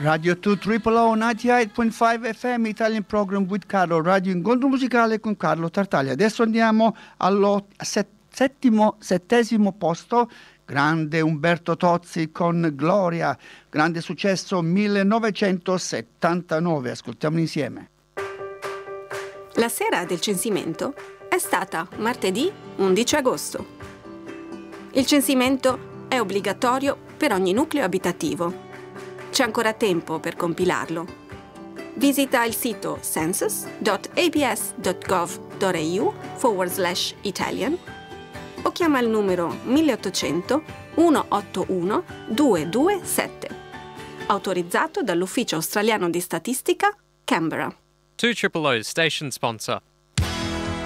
Radio 2 OOO 98.5 FM Italian Program with Carlo, radio incontro musicale con Carlo Tartaglia. Adesso andiamo allo settesimo posto, grande Umberto Tozzi con Gloria, grande successo 1979. Ascoltiamo insieme. La sera del censimento è stata martedì 11 agosto. Il censimento è obbligatorio per ogni nucleo abitativo. C'è ancora tempo per compilarlo. Visita il sito census.abs.gov.au/Italian o chiama il numero 1800 181 227. Autorizzato dall'Ufficio Australiano di Statistica, Canberra. 2 OOO station sponsor.